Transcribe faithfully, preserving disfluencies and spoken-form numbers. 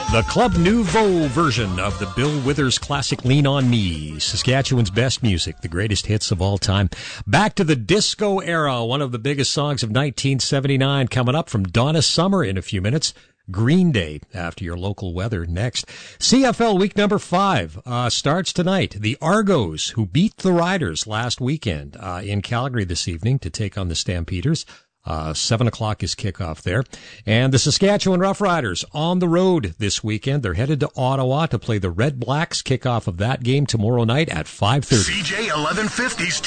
The Club Nouveau version of the Bill Withers classic Lean On Me, Saskatchewan's best music, the greatest hits of all time. Back to the disco era, one of the biggest songs of nineteen seventy-nine, coming up from Donna Summer in a few minutes. Green Day, after your local weather next. C F L week number five uh, starts tonight. The Argos, who beat the Riders last weekend uh, in Calgary this evening to take on the Stampeders. Uh, seven o'clock is kickoff there. And the Saskatchewan Roughriders on the road this weekend. They're headed to Ottawa to play the Red Blacks. Kickoff of that game tomorrow night at five thirty. C J eleven fifty's